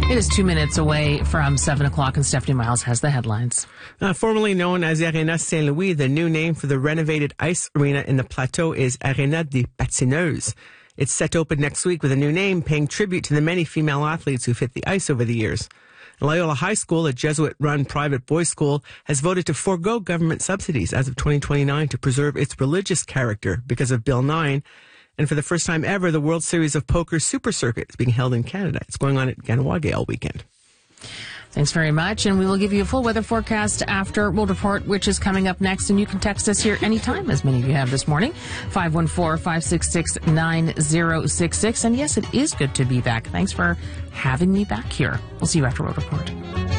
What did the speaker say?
It is 2 minutes away from 7 o'clock, and Stephanie Miles has the headlines. Formerly known as Arena Saint-Louis, the new name for the renovated ice arena in the Plateau is Arena des Patineuses. It's set to open next week with a new name, paying tribute to the many female athletes who've hit the ice over the years. Loyola High School, a Jesuit-run private boys' school, has voted to forego government subsidies as of 2029 to preserve its religious character because of Bill 9. And for the first time ever, the World Series of Poker Super Circuit is being held in Canada. It's going on at Ganawage all weekend. Thanks very much, and we will give you a full weather forecast after World Report, which is coming up next, and you can text us here anytime, as many of you have this morning, 514-566-9066. And yes, it is good to be back. Thanks for having me back here. We'll see you after World Report.